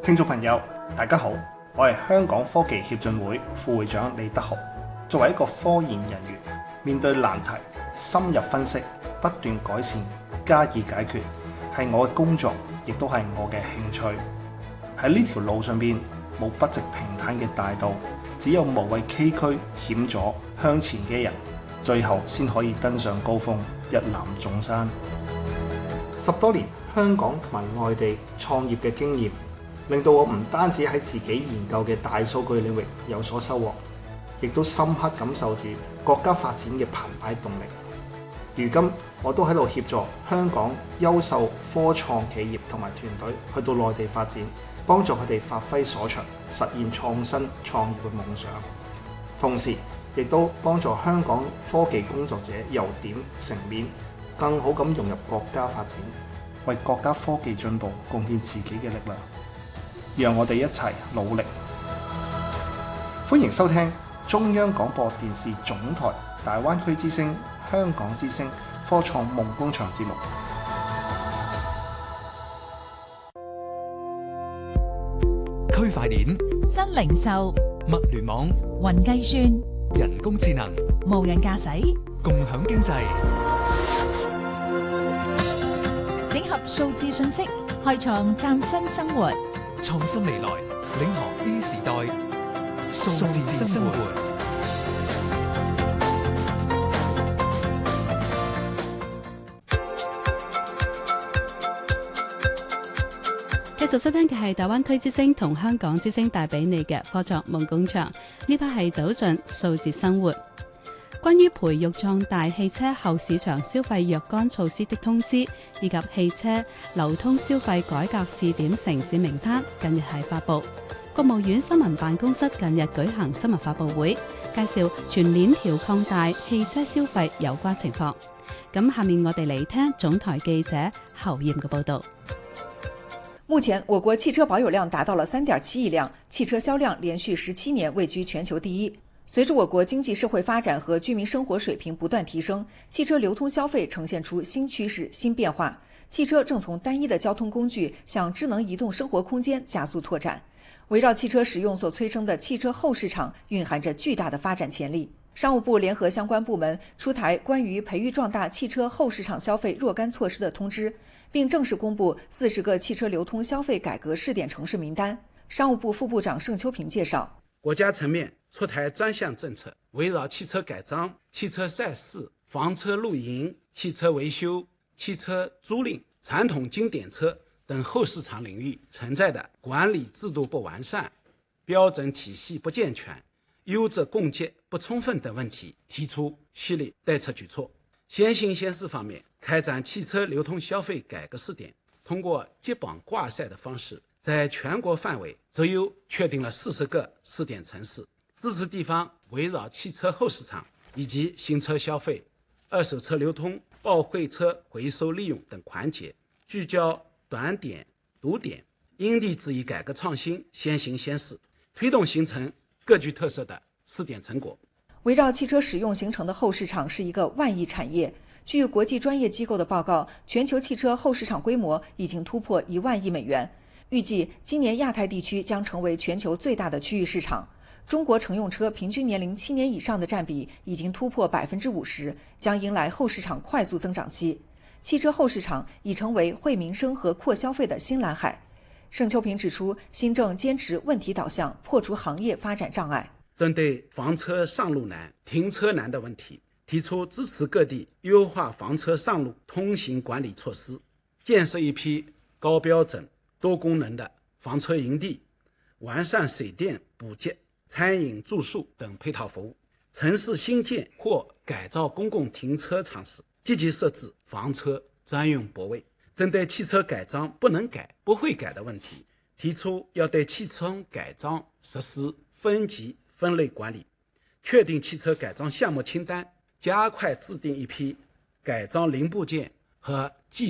聽眾朋友，大家好，我係香港科技協進會副會長李德豪。作為一個科研人員，面對難題，深入分析，不斷改善，加以解決，係我嘅工作，亦都係我嘅興趣。喺呢條路上邊，冇不直平坦嘅大道，只有無畏崎嶇險阻向前嘅人，最後先可以登上高峰，一覽眾山。10多年香港同埋外地創業嘅經驗，令到我唔單止喺自己研究嘅大數據領域有所收穫，亦都深刻感受住國家發展嘅澎湃動力。如今我都喺度協助香港優秀科創企業同埋團隊去到內地發展，幫助佢哋發揮所長，實現創新創業嘅夢想。同時亦都幫助香港科技工作者由點成面，更好咁融入國家發展，為國家科技進步貢獻自己嘅力量。讓我哋一齊努力。歡迎收聽中央廣播電視總台大灣區之聲、香港之聲科創夢工場節目。 區塊鏈、 新零售、 物聯網、 雲計算、 人工智能、 無人駕駛、 共享經濟， 整合數字信息，開創嶄新生活。 創新未來，領航 E 時代，數字生活。 繼續收聽嘅係大灣區之聲同香港之聲帶俾你嘅科創夢工場，呢 part 係走進數字生活。關於培育壯大汽車後市場消費若干措施的通知，以及汽車流通消費改革試點城市名單，近日係發布。國務院新聞辦公室近日舉行新聞發布會，介紹全鏈條擴大汽車消費有關情況。咁下面我哋嚟聽總台記者侯艷嘅報道。 目前，我國汽車保有量達到了3.7億輛，汽車銷量連續17年位居全球第一。隨着我國經濟社會發展和居民生活水平不斷提升，汽車流通消費呈現出新趨勢、新變化。汽車正從單一的交通工具向智能移動生活空間加速拓展。圍繞汽車使用所催生的汽車後市場，蘊含着巨大的發展潛力。商務部聯合相關部門出台關於培育壯大汽車後市場消費若干措施的通知，並正式公布40個汽車流通消費改革試點城市名單。商務部副部長盛秋平介紹， 國家層面出台專項政策，圍繞汽車改裝、汽車賽事、房車露營、汽車維修、汽車租賃、傳統經典車等後市場領域存在的管理制度不完善、標準體系不健全、優質供給不充分等問題，提出系列對策舉措。先行先試方面，開展汽車流通消費改革試點，通過接榜掛賽的方式，在全國範圍擇優確定了40個試點城市，支持地方圍繞汽車後市場以及新車消費、二手車流通、報廢車回收利用等環節，聚焦短點、堵點，因地制宜改革創新，先行先試，推動形成各具特色的試點成果。 圍繞汽車使用形成的後市場是一個萬億產業。據國際專業機構的報告，全球汽車後市場規模已經突破1萬億美元。預計今年亞太地區將成為全球最大的區域市場。中國乘用車平均年齡7年以上的佔比已經突破50%，將迎來後市場快速增長期。汽車後市場已成為惠民生和擴消費的新藍海。盛秋平指出，新政堅持問題導向，破除行業發展障礙。 針對房車上路難、停車難的問題，提出支持各地優化房車上路通行管理措施，建設一批高標準、多功能的房車營地，完善水電補給、餐飲住宿等配套服務。城市新建或改造公共停車場時，積極設置房車專用泊位。針對汽車改裝不能改、不會改的問題，提出要對汽車改裝實施分級分類管理，確定汽車改裝項目清單，加快制定一批改裝零部件和